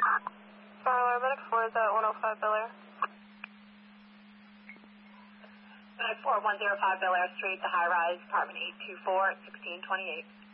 Medic 4 is at 105 Bel Air. Medic 4, 105 Bel Air Street, the high rise, apartment 824 at 1628.